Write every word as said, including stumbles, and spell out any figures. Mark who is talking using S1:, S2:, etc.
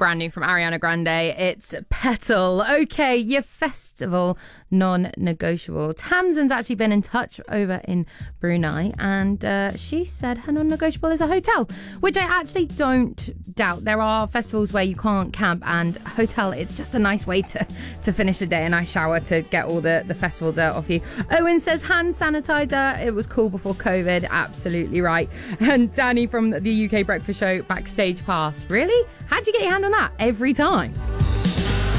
S1: brand new from Ariana Grande. It's Petal. Okay, your festival non-negotiable. Tamsin's actually been in touch over in Brunei, and uh, she said her non-negotiable is a hotel, which I actually don't doubt. There are festivals where you can't camp, and hotel, it's just a nice way to, to finish the day. A nice shower to get all the, the festival dirt off you. Owen says hand sanitizer. It was cool before COVID. Absolutely right. And Danny from the U K Breakfast Show, backstage pass. Really? How'd you get your hand on that? Every time.